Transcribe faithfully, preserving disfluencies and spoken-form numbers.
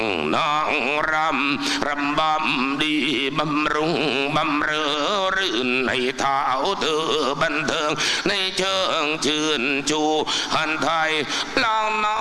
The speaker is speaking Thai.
น้องรำรำบำดีบำรุงบำเรอรื่นให้เท้าเธอบันเทิงในเชิงชื่นชูหันไทยลองน้อง